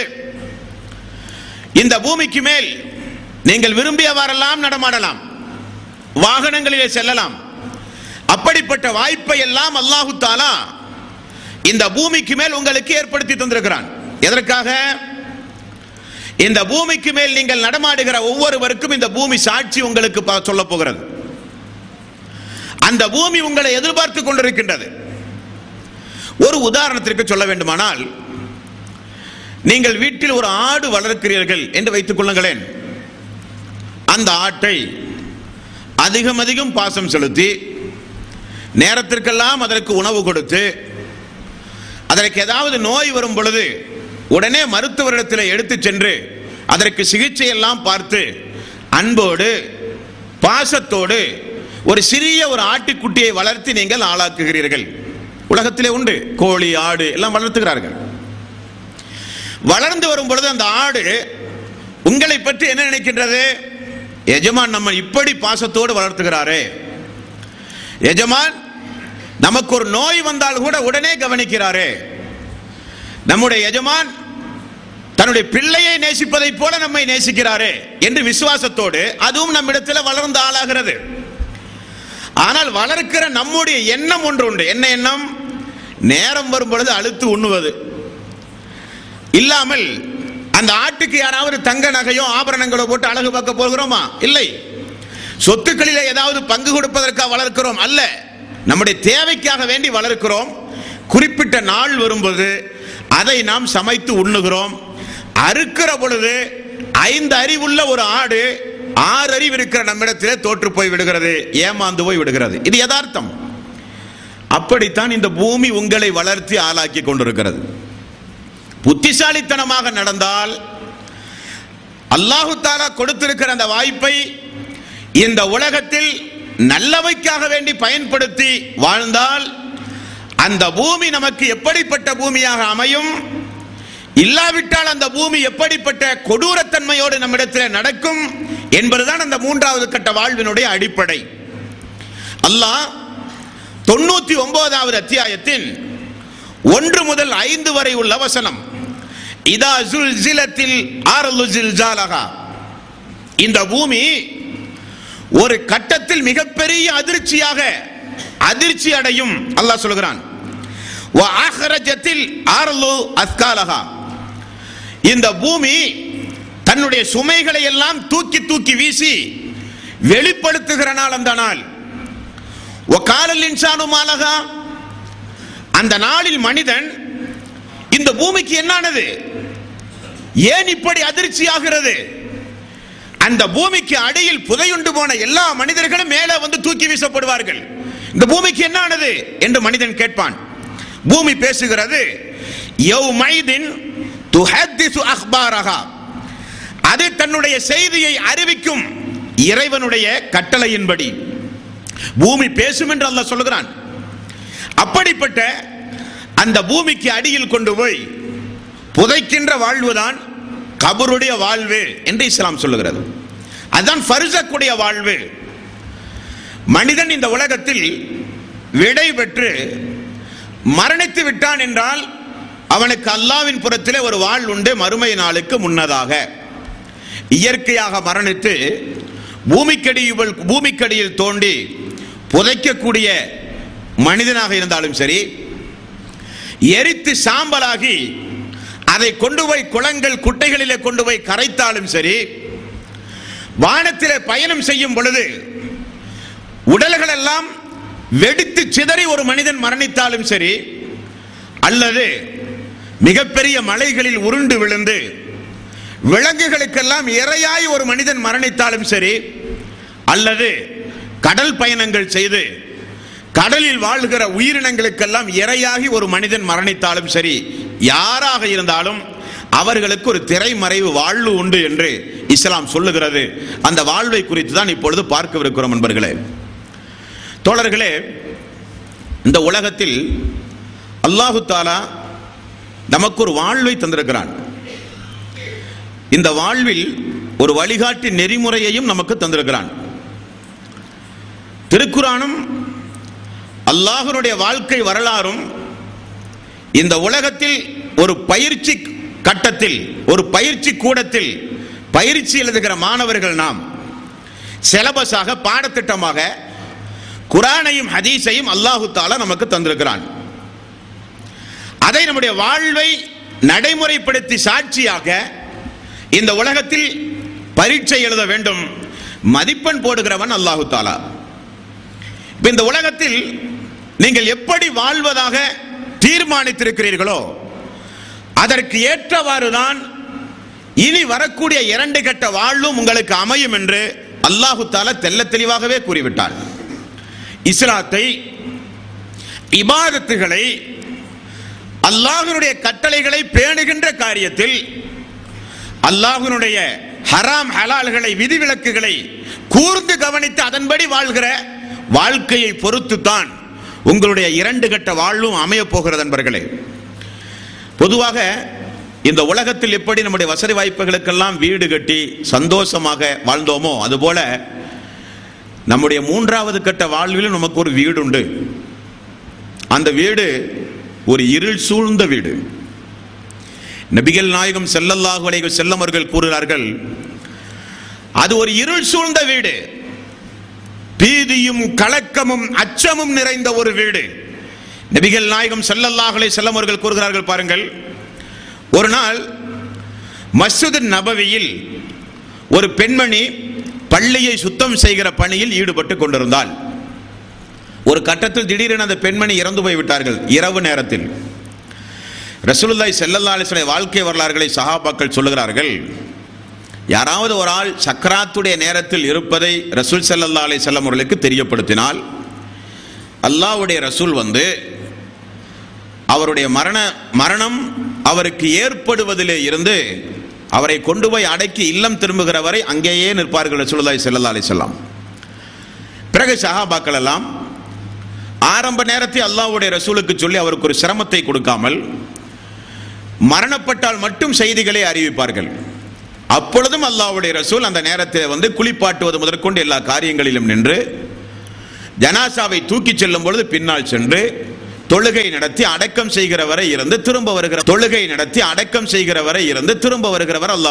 இந்த பூமிக்கு மேல் நீங்கள் விரும்பியவாறெல்லாம் நடமாடலாம், வாகனங்களிலே செல்லலாம். அப்படிப்பட்ட வாய்ப்பை எல்லாம் அல்லாஹு தஆலா இந்த பூமிக்கு மேல் உங்களுக்கு ஏற்படுத்தி தந்திருக்கிறான். எதற்காக? இந்த பூமிக்கு மேல் நீங்கள் நடமாடுகிற ஒவ்வொருவருக்கும் இந்த பூமி சாட்சி உங்களுக்கு சொல்ல போகிறது. அந்த பூமி உங்களை எதிர்பார்த்து கொண்டிருக்கின்றது. ஒரு உதாரணத்திற்கு சொல்ல வேண்டுமானால், நீங்கள் வீட்டில் ஒரு ஆடு வளர்க்கிறீர்கள் என்று வைத்துக் கொள்ளுங்களேன். அந்த ஆட்டை அதிகம் பாசம் செலுத்தி நேரத்திற்கெல்லாம் அதற்கு உணவு கொடுத்து அதற்கு ஏதாவது நோய் வரும் பொழுது உடனே மருத்துவரிடத்தில் எடுத்து சென்று அதற்கு சிகிச்சை எல்லாம் பார்த்து அன்போடு பாசத்தோடு ஒரு சிறிய ஒரு ஆட்டுக்குட்டியை வளர்த்து நீங்கள் ஆளாக்குகிறீர்கள். உலகத்திலே உண்டு, கோழி ஆடு எல்லாம் வளர்த்துகிறார்கள். வளர்ந்து வரும் பொழுது அந்த ஆடு உங்களை பற்றி என்ன நினைக்கின்றது? எஜமான் நம்ம இப்படி பாசத்தோடு வளர்த்துகிறாரே, எஜமான் நமக்கு ஒரு நோய் வந்தால் கூட உடனே கவனிக்கிறாரே, நம்முடைய எஜமான் தன்னுடைய பிள்ளையை நேசிப்பதை போல நம்மை நேசிக்கிறாரே என்று விசுவாசத்தோடு அதுவும் நம்மிடத்தில் வளர்ந்து ஆளாகிறது. ஆனால் வளர்க்கிற நம்முடைய எண்ணம் ஒன்று உண்டு. என்ன எண்ணம்? நேரம் வரும் பொழுது அழுத்து உண்ணுவது இல்லாமல் அந்த ஆட்டுக்கு யாராவது தங்க நகையோ ஆபரணங்களோ போட்டு அழகு பார்க்க போகிறோமா? இல்லை. சொத்துக்களிலே ஏதாவது பங்கு கொடுப்பதற்காக வளர்க்கிறோம் அல்ல, நம்முடைய தேவைக்காக வேண்டி வளர்க்கிறோம். குறிப்பிட்ட நாள் வரும்போது அதை நாம் சமைத்து உண்ணுகிறோம். அறுக்கிற பொழுது 5 அறிவுள்ள ஒரு ஆடு 6 அறிவு இருக்கிற நம்மிடத்திலே தோற்று போய் விடுகிறது, ஏமாந்து போய் விடுகிறது. இது யதார்த்தம். அப்படித்தான் இந்த பூமி உங்களை வளர்த்தி ஆளாக்கி கொண்டிருக்கிறது. புத்திசாலித்தனமாக நடந்தால் அல்லாஹு தஆலா கொடுத்திருக்கிற அந்த வாய்ப்பை இந்த உலகத்தில் நல்லவைக்காக வேண்டி பயன்படுத்தி வாழ்ந்தால் அந்த பூமி நமக்கு எப்படிப்பட்ட பூமியாக அமையும், இல்லாவிட்டால் அந்த பூமி எப்படிப்பட்ட கொடூரத்தன்மையோடு நம்மிடத்தில் நடக்கும் என்பதுதான் அந்த 3வது கட்ட வாழ்வினுடைய அடிப்படை. அல்லாஹ் 99வது அத்தியாயத்தின் 1 முதல் 5 வரை உள்ள வசனம், இதா ஜுல்சிலத்தில் அர்து ஜில்ஜாலஹா, இந்த பூமி ஒரு கட்டத்தில் மிகப்பெரிய அதிர்ச்சி அடையும். அல்லாஹ் சொல்கிறான், வ அஹ்ரஜத்தில் அர்து அஸ்காலஹா, இந்த பூமி தன்னுடைய சுமைகளை எல்லாம் தூக்கி வீசி வெளிப்படுத்துகிற நாள் அந்த நாள். வ காலல் இன்சானு மாலஹா, அந்த நாளில் மனிதன் இந்த பூமிக்கு என்னானது, ஏன் இப்படி அதிர்ச்சி ஆகிறது? அந்த பூமிக்கு அடியில் புதையுண்டு போன எல்லா மனிதர்களும் மேலே வந்து தூக்கி வீசப்படுவார்கள். இந்த பூமிக்கு என்னானது என்று மனிதன் கேட்பான். பூமி பேசுகிறது, யௌமைதின் துஹத்திசு அக்பாரஹா, அது தன்னுடைய செய்தியை அறிவிக்கும் இறைவனுடைய கட்டளையின்படி பூமி பேசும் என்று அல்லாஹ் சொல்கிறான். அப்படிப்பட்ட அந்த பூமிக்கு அடியில் கொண்டு போய் புதைக்கின்ற வாழ்வுதான் கபருடைய வாழ்வு என்று இஸ்லாம் சொல்லுகிறது. அதுதான் ஃபர்ஸக்குடைய வாழ்வு. மனிதன் இந்த உலகத்தில் விடை பெற்று மரணித்து விட்டான் என்றால் அவனுக்கு அல்லாஹ்வின் புறத்திலே ஒரு வாழ்வு உண்டு. மறுமை நாளுக்கு முன்னதாக இயற்கையாக மரணித்து பூமிக்கடியில் தோண்டி புதைக்கக்கூடிய மனிதனாக இருந்தாலும் சரி, எரித்து சாம்பலாகி அதை கொண்டு போய் குளங்கள் குட்டைகளிலே கொண்டு போய் கரைத்தாலும் சரி, வானத்திலே பயணம் செய்யும் பொழுது உடல்கள் எல்லாம் வெடித்து சிதறி ஒரு மனிதன் மரணித்தாலும் சரி, அல்லது மிகப்பெரிய மலைகளில் உருண்டு விழுந்து விலங்குகளுக்கெல்லாம் இரையாய் ஒரு மனிதன் மரணித்தாலும் சரி, அல்லது கடல் பயணங்கள் செய்து கடலில் வாழ்கிற உயிரினங்களுக்கெல்லாம் இரையாகி ஒரு மனிதன் மரணித்தாலும் சரி, யாராக இருந்தாலும் அவர்களுக்கு ஒரு திரைமறைவு வாழ்வு உண்டு என்று இஸ்லாம் சொல்லுகிறது. அந்த வாழ்வை குறித்து தான் இப்பொழுது பார்க்கவிருக்கிறோம். நண்பர்களே, தோழர்களே, இந்த உலகத்தில் அல்லாஹு தஆலா நமக்கு ஒரு வாழ்வை தந்திருக்கிறான். இந்த வாழ்வில் ஒரு வழிகாட்டி நெறிமுறையையும் நமக்கு தந்திருக்கிறான். திருக்குரானும் அல்லாஹ்வுடைய வாழ்க்கை வரலாறும் இந்த உலகத்தில் ஒரு பயிற்சி கட்டத்தில், ஒரு பயிற்சி கூடத்தில் பயிற்சி எழுதுகிற மாணவர்கள் நாம் சிலபஸாக, பாடத்திட்டமாக குரானையும் ஹதீஸையும் அல்லாஹு தஆலா நமக்கு தந்திருக்கிறான். அதை நம்முடைய வாழ்வை நடைமுறைப்படுத்தி சாட்சியாக இந்த உலகத்தில் பரீட்சை எழுத வேண்டும். மதிப்பெண் போடுகிறவன் அல்லாஹு தஆலா. இந்த உலகத்தில் நீங்கள் எப்படி வாழ்வதாக தீர்மானித்திருக்கிறீர்களோ அதற்கு ஏற்றவாறுதான் இனி வரக்கூடிய 2 கட்ட வாழ்வும் உங்களுக்கு அமையும் என்று அல்லாஹு தஆலா தெள்ளத் தெளிவாகவே கூறிவிட்டார். இஸ்லாத்தை, இபாதத்துகளை, அல்லாஹ்வுடைய கட்டளைகளை பேணுகின்ற காரியத்தில் அல்லாஹ்வுடைய ஹராம் ஹலால்களை, விதிவிலக்குகளை கூர்ந்து கவனித்து அதன்படி வாழ்கிற வாழ்க்கையை பொறுத்துத்தான் உங்களுடைய 2 கட்ட வாழ்வும் அமைய போகிறது நண்பர்களே. பொதுவாக இந்த உலகத்தில் எப்படி நம்முடைய வசதி வாய்ப்புகளுக்கெல்லாம் வீடு கட்டி சந்தோஷமாக வாழ்ந்தோமோ அதுபோல நம்முடைய 3வது கட்ட வாழ்விலும் நமக்கு ஒரு வீடு உண்டு. அந்த வீடு ஒரு இருள் சூழ்ந்த வீடு. நபிகள் நாயகம் ஸல்லல்லாஹு அலைஹி வஸல்லம் அவர்கள் கூறுகிறார்கள், அது ஒரு இருள் சூழ்ந்த வீடு, பீதியும் கலக்கமும் அச்சமும் நிறைந்த ஒரு வீடு. நபிகள் நாயகம் ஸல்லல்லாஹு அலைஹி வஸல்லம் அவர்கள் கூறுகிறார்கள், பாருங்கள், ஒரு நாள் மஸ்ஜித் நபவியில் ஒரு பெண்மணி பள்ளியை சுத்தம் செய்கிற பணியில் ஈடுபட்டு கொண்டிருந்தாள். ஒரு கட்டத்தில் திடீரென அந்த பெண்மணி இறந்து போய்விட்டார்கள். இரவு நேரத்தில் ரசூலுல்லாஹி ஸல்லல்லாஹு அலைஹி வஸல்லம் வாழ்க்கை வரலாறுகளை சஹாபாக்கள் சொல்லுகிறார்கள். யாராவது ஒரு ஆள் சக்கராத்துடைய நேரத்தில் இருப்பதை ரசூல் ஸல்லல்லாஹு அலைஹி வஸல்லம் அவர்களுக்கு தெரியப்படுத்தினால் அல்லாஹ்வுடைய ரசூல் வந்து அவருடைய மரணம் அவருக்கு ஏற்படுவதிலே இருந்து அவரை கொண்டு போய் அடக்கி இல்லம் திரும்புகிற வரை அங்கேயே நிற்பார்கள் ரசூலுல்லாஹி ஸல்லல்லாஹு அலைஹி வஸல்லம். பிறகு சஹாபாக்கள் எல்லாம் ஆரம்ப நேரத்தில் அல்லாஹ்வுடைய ரசூலுக்கு சொல்லி அவருக்கு ஒரு சிரமத்தை கொடுக்காமல் மரணப்பட்டால் மட்டும் செய்திகளை அறிவிப்பார்கள். அப்பொழுதும் அல்லாஹ்வுடைய ரசூல் அந்த நேரத்தில் வந்து குளிப்பாட்டுவது முதற்கொண்டு எல்லா காரியங்களிலும் நின்று ஜனாசாவை தூக்கி செல்லும் பொழுது பின்னால் சென்று தொழுகை நடத்தி அடக்கம் செய்கிற வரை இருந்து திரும்ப வருகிற அல்லாஹ்